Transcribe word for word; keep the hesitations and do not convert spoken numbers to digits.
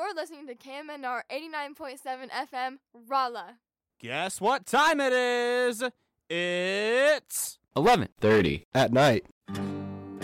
You're listening to K M N R eighty-nine point seven F M, Rolla. Guess what time it is? It's eleven thirty at night.